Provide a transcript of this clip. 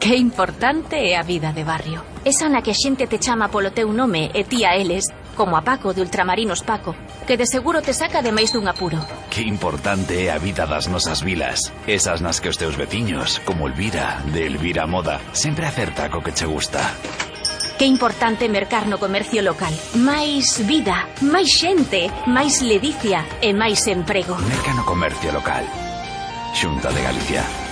Que importante é a vida de barrio. Esa na que a xente te chama polo teu nome e ti a eles, como a Paco de Ultramarinos Paco, que de seguro te saca de máis dun apuro. Que importante é a vida das nosas vilas. Esas nas que os teus veciños, como Elvira, de Elvira Moda, sempre acerta co que che gusta. Que importante mercar no comercio local. Máis vida, máis xente, máis ledicia e máis emprego. Merca no comercio local. Xunta de Galicia.